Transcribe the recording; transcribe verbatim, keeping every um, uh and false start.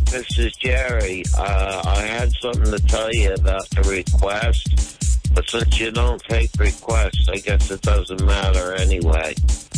This is Jerry. Uh, I had something to tell you about the request, but since you don't take requests, I guess it doesn't matter anyway.